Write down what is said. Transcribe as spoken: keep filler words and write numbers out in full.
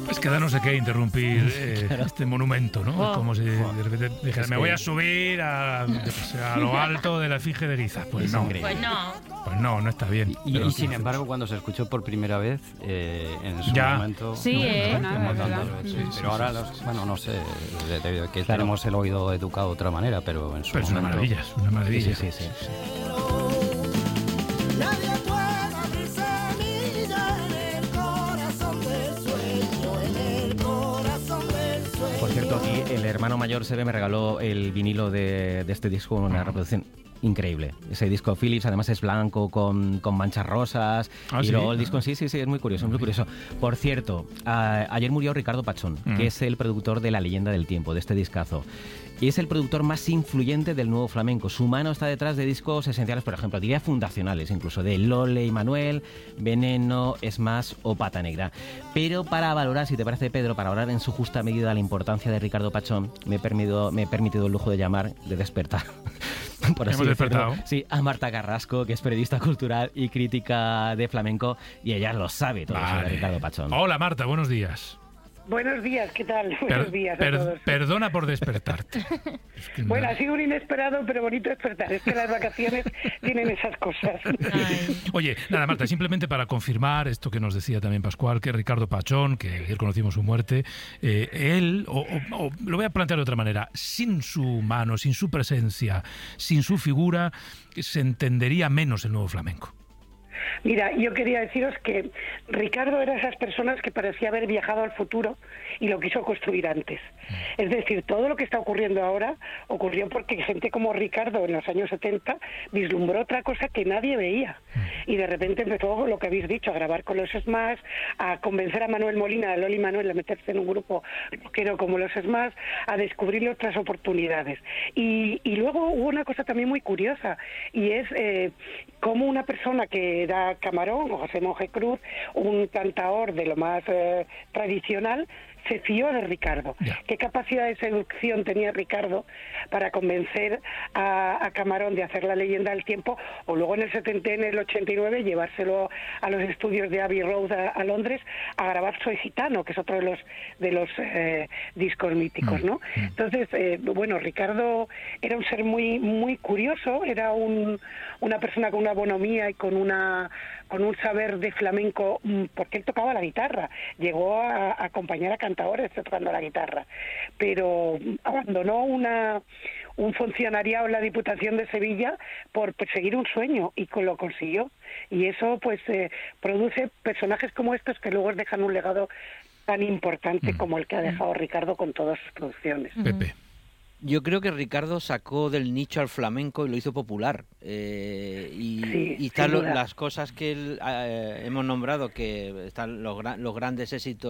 Es que da no sé qué interrumpir eh, Claro. este monumento, ¿no? Oh. Como si de repente dijera, Es me que- voy a subir a, pues, a lo alto de la efigie de Guiza. Pues Es no. increíble. Pues no. Pues no, no está bien. Y, Pero y sí, sin sí. embargo, cuando se escuchó por primera vez, eh, en su Ya. momento... Sí, no, eh, no, no, como es tantas verdad. veces. Sí, sí, Pero sí, ahora, sí, los, sí. bueno, no sé, de- de- que Claro. tenemos el oído educado de otra manera, pero en su Pero es una momento... maravilla, es una maravilla. Sí, sí, sí, sí. Nadie puede abrir semilla en el corazón del sueño, en el corazón del sueño. Por cierto, aquí el hermano mayor Sebe me regaló el vinilo de, de este disco, una reproducción increíble. Ese disco Philips además es blanco con, con manchas rosas. Ah, y ¿sí? luego el disco, sí, sí, sí, es muy curioso, es muy curioso. Por cierto, a- ayer murió Ricardo Pachón, Mm. que es el productor de La Leyenda del Tiempo, de este discazo. Y es el productor más influyente del nuevo flamenco. Su mano está detrás de discos esenciales, por ejemplo, diría fundacionales, incluso de Lole y Manuel, Veneno, Es Más o Pata Negra. Pero para valorar, si te parece, Pedro, para valorar en su justa medida la importancia de Ricardo Pachón, me he permitido, me he permitido el lujo de llamar, de despertar. Por así Hemos decirlo. despertado. Sí, a Marta Carrasco, que es periodista cultural y crítica de flamenco, y ella lo sabe todo sobre Vale. Ricardo Pachón. Hola Marta, buenos días. Buenos días, ¿qué tal? Per- Buenos días a per- todos. Perdona por despertarte. Es que Bueno, no- ha sido un inesperado pero bonito despertar. Es que las vacaciones tienen esas cosas. Ay. Oye, nada, Marta, simplemente para confirmar esto que nos decía también Pascual, que Ricardo Pachón, que ayer conocimos su muerte, eh, él, o, o- o lo voy a plantear de otra manera, sin su mano, sin su presencia, sin su figura, se entendería menos el nuevo flamenco. Mira, yo quería deciros que Ricardo era esas personas que parecía haber viajado al futuro y lo quiso construir antes. Es decir, todo lo que está ocurriendo ahora ocurrió porque gente como Ricardo en los años setenta vislumbró otra cosa que nadie veía. Y de repente empezó lo que habéis dicho, a grabar con los Smash, a convencer a Manuel Molina, a Loli Manuel, a meterse en un grupo rockero como los Smash, a descubrir otras oportunidades. Y, y luego hubo una cosa también muy curiosa, y es eh, cómo una persona que era Camarón, o José Monje Cruz, un cantaor de lo más eh, tradicional, se fió de Ricardo. Ya. ¿Qué capacidad de seducción tenía Ricardo para convencer a, a Camarón de hacer La Leyenda del Tiempo, o luego en el setenta, en el ochenta y nueve, llevárselo a los estudios de Abbey Road a, a Londres a grabar Soy Gitano, que es otro de los de los eh, discos míticos, ¿no? Entonces, eh, bueno, Ricardo era un ser muy muy curioso, era un, una persona con una bonomía y con una con un saber de flamenco, mm, porque él tocaba la guitarra, llegó a, a acompañar a cantadores tocando la guitarra, pero abandonó una un funcionariado en la Diputación de Sevilla por perseguir un sueño y lo consiguió. Y eso pues eh, produce personajes como estos que luego dejan un legado tan importante Mm. como el que ha dejado Ricardo con todas sus producciones. Pepe. Yo creo que Ricardo sacó del nicho al flamenco y lo hizo popular. Eh, y Sí, y están sin lo- duda. las cosas que él, eh, hemos nombrado, que están los, gra- los grandes éxitos